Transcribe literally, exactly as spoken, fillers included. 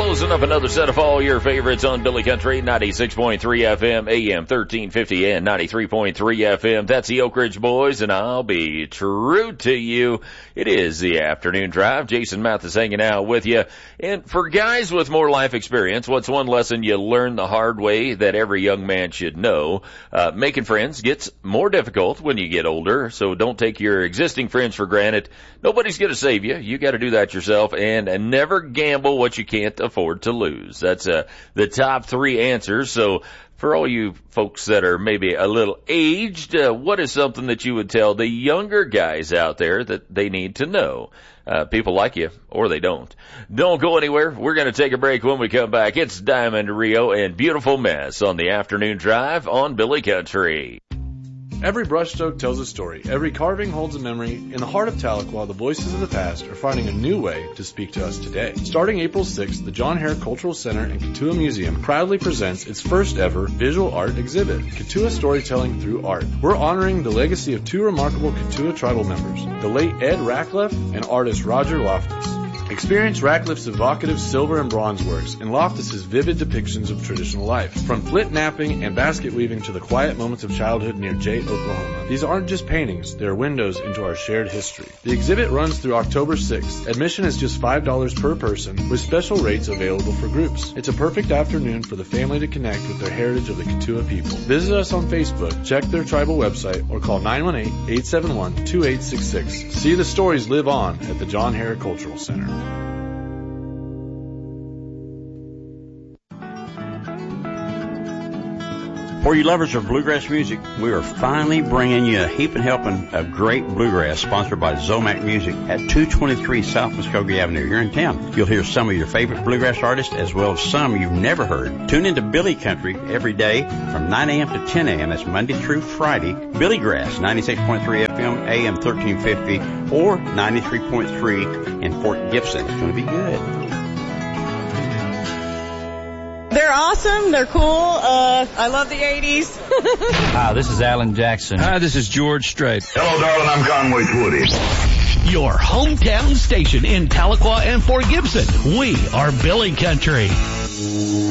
closing up another set of all your favorites on Billy Country, ninety-six point three F M, A M thirteen fifty and ninety-three point three F M. That's the Oak Ridge Boys, and I'll be true to you. It is the afternoon drive. Jason Mathis hanging out with you. And for guys with more life experience, what's one lesson you learn the hard way that every young man should know? Uh, making friends gets more difficult when you get older, so don't take your existing friends for granted. Nobody's going to save you. You got to do that yourself, and, and never gamble what you can't afford to lose. That's uh, the top three answers. So for all you folks that are maybe a little aged, uh, what is something that you would tell the younger guys out there that they need to know? Uh, people like you, or they don't. Don't go anywhere. We're going to take a break. When we come back, it's Diamond Rio and Beautiful Mess on the afternoon drive on Billy Country. Every brushstroke tells a story. Every carving holds a memory. In the heart of Tahlequah, the voices of the past are finding a new way to speak to us today. Starting April sixth, the John Hare Cultural Center and Katua Museum proudly presents its first ever visual art exhibit, Katua Storytelling Through Art. We're honoring the legacy of two remarkable Katua tribal members, the late Ed Ratcliffe and artist Roger Loftus. Experience Ratcliffe's evocative silver and bronze works and Loftus's vivid depictions of traditional life. From flint napping and basket weaving to the quiet moments of childhood near Jay, Oklahoma. These aren't just paintings, they're windows into our shared history. The exhibit runs through October sixth. Admission is just five dollars per person with special rates available for groups. It's a perfect afternoon for the family to connect with their heritage of the Katua people. Visit us on Facebook, check their tribal website, or call nine one eight, eight seven one, two eight six six. See the stories live on at the John Hare Cultural Center. For you lovers of bluegrass music, we are finally bringing you a heaping helping of great bluegrass sponsored by Zomac Music at two twenty-three South Muskogee Avenue here in town. You'll hear some of your favorite bluegrass artists as well as some you've never heard. Tune into Billy Country every day from nine a.m. to ten a.m. That's Monday through Friday. Billy Grass, ninety-six point three F M, A M thirteen fifty, or ninety-three point three in Fort Gibson. It's going to be good. They're awesome. They're cool. Uh, I love the eighties. Hi, this is Alan Jackson. Hi, this is George Strait. Hello, darling. I'm Conway Twitty. Your hometown station in Tahlequah and Fort Gibson. We are Billy Country.